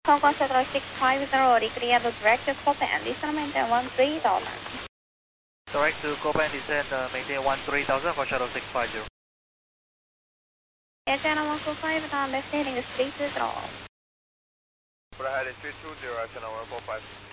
Concourse 650, declared direct to Copan, descend maintain 13,000. Direct to Copan, descend maintain 13,000 for shuttle 650. Air Channel 145, best heading is 320. For the heading 320, Channel 145.